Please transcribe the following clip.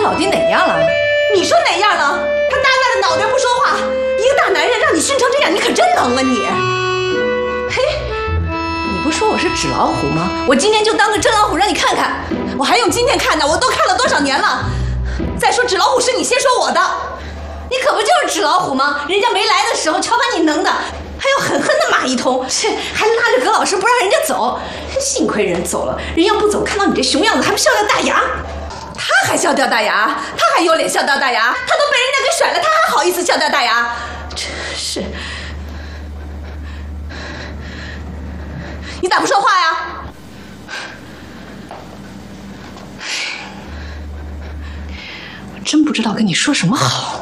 老弟哪样了？ 你说哪样了？他耷拉着脑袋不说话，一个大男人让你熏成这样，你可真能啊你！ 嘿，你不说我是纸老虎吗？我今天就当个真老虎让你看看。 我还用今天看呢？我都看了多少年了？再说纸老虎是你先说我的， 你可不就是纸老虎吗？人家没来的时候瞧把你能的，还要狠狠地骂一通，还拉着葛老师不让人家走。幸亏人走了，人要不走，看到你这熊样子还不笑掉大牙？ 他还笑掉大牙？他还有脸笑掉大牙？他都被人家给甩了，他还好意思笑掉大牙？ 真是， 你咋不说话呀？ 我真不知道跟你说什么好。